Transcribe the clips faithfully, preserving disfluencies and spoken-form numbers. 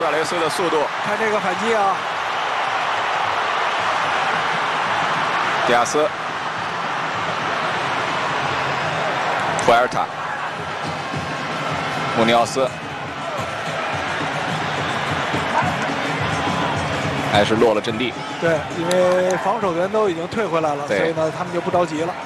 苏亚雷斯的速度， 看这个反击啊！ 迪亚斯、普埃尔塔、穆尼奥斯，还是落了阵地。 对，因为防守员都已经退回来了，所以呢，他们就不着急了。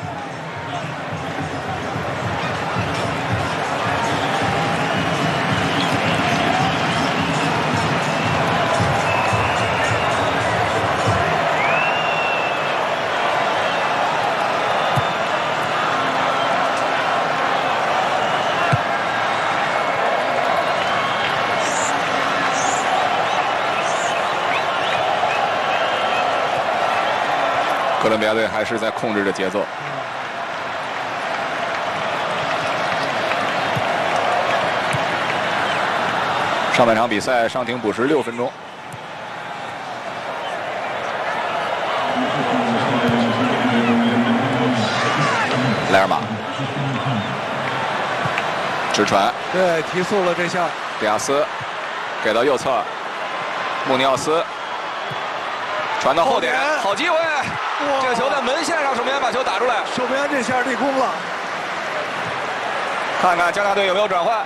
哥伦比亚队还是在控制着节奏。上半场比赛伤停补时六分钟。莱尔马直传， 对，提速了这下。 迪亚斯给到右侧，穆尼奥斯传到后点，好机会。 这个球在门线上，守门员把球打出来。 守门员这下立功了。 看看加拿大队有没有转换。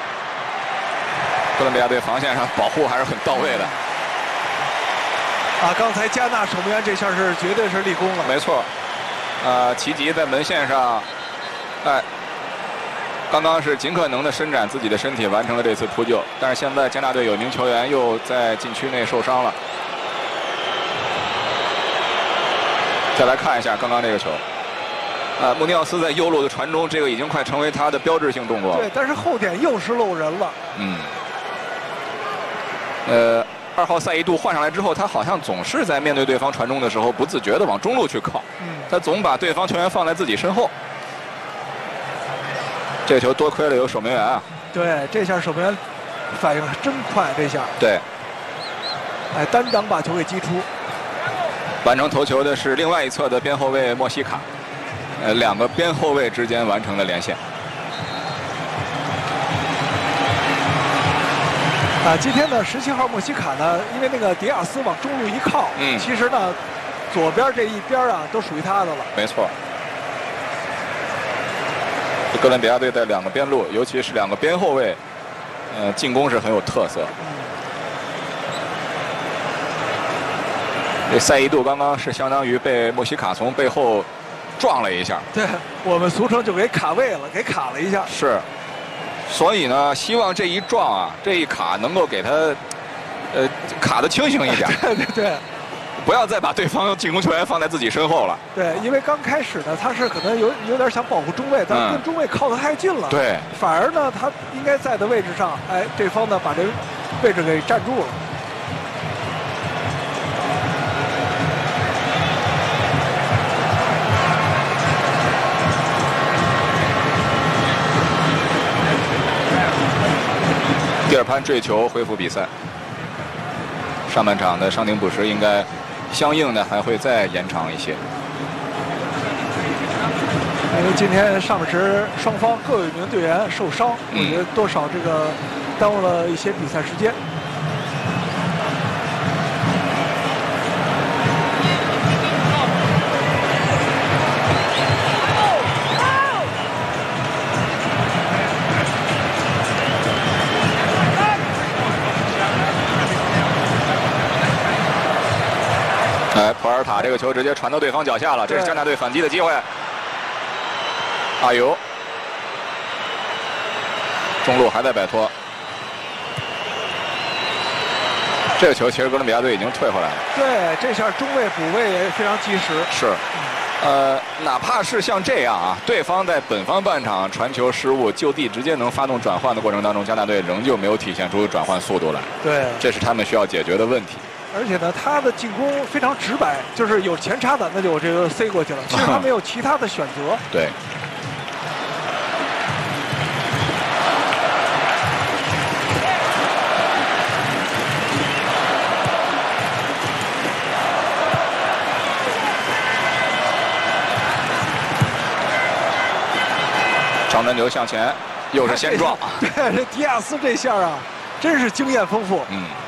哥伦比亚队防线上保护还是很到位的。 啊，刚才加纳守门员这下是绝对是立功了。 没错。呃，奇吉在门线上，哎，刚刚是尽可能的伸展自己的身体，完成了这次扑救。但是现在加拿大队有一名球员又在禁区内受伤了。 再来看一下刚刚这个球，呃，穆尼奥斯在右路的传中，这个已经快成为他的标志性动作了。 对，但是后点又是漏人了。 嗯。呃，二号赛一度换上来之后，他好像总是在面对对方传中的时候，不自觉的往中路去靠。嗯。他总把对方球员放在自己身后。这个球多亏了有守门员啊。 对，这下守门员反应真快，这下。 对。 哎，单掌把球给击出。 完成头球的是另外一侧的边后卫莫西卡，呃，两个边后卫之间完成了连线。 啊，今天呢，十七号莫西卡呢，因为那个迪亚斯往中路一靠，嗯，其实呢，左边这一边啊，都属于他的了。 没错。哥伦比亚队的两个边路，尤其是两个边后卫，呃，进攻是很有特色。嗯 这赛一度刚刚是相当于被莫西卡从背后撞了一下， 对我们俗称就给卡位了，给卡了一下。 是，所以呢，希望这一撞啊，这一卡能够给他，呃，卡得清醒一点。 对对对， 不要再把对方进攻球员放在自己身后了。 对，因为刚开始呢，他是可能有有点想保护中卫，但跟中卫靠得太近了。 对， 反而呢，他应该在的位置上，哎，对方呢把这位置给占住了。 蒂尔潘坠球恢复比赛。上半场的伤停补时应该相应的还会再延长一些。 因为今天上半时双方各有一名队员受伤，我觉得多少这个耽误了一些比赛时间。 哎，普尔塔这个球直接传到对方脚下了，这是加拿大队反击的机会。阿尤，中路还在摆脱。这个球其实哥伦比亚队已经退回来了。 对，这下中卫补位也非常及时。 是，呃，哪怕是像这样啊，对方在本方半场传球失误，就地直接能发动转换的过程当中，加拿大队仍旧没有体现出转换速度来。 对， 这是他们需要解决的问题。 而且呢，他的进攻非常直白，就是有前插的，那就我这个塞过去了。其实他没有其他的选择。 对。长传球向前，又是先撞。 对，这迪亚斯这下啊， 真是经验丰富。 嗯。